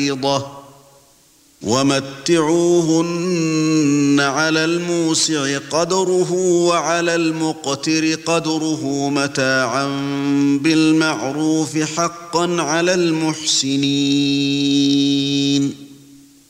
ومتعوهن على الموسع قدره وعلى المقتر قدره متاعا بالمعروف حقا على المحسنين